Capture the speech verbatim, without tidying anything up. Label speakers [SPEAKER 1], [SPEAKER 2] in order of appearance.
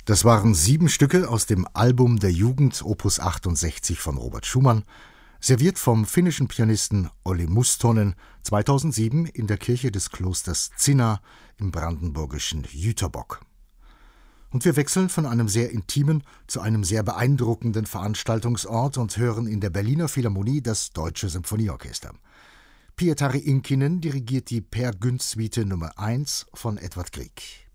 [SPEAKER 1] Das waren sieben Stücke aus dem Album der Jugend Opus achtundsechzig von Robert Schumann, serviert vom finnischen Pianisten Olli Mustonen zweitausendsieben in der Kirche des Klosters Zinna im brandenburgischen Jüterbock. Und wir wechseln von einem sehr intimen zu einem sehr beeindruckenden Veranstaltungsort und hören in der Berliner Philharmonie das Deutsche Symphonieorchester. Pietari Inkinen dirigiert die Per Gynt Suite Nummer eins von Edvard Grieg.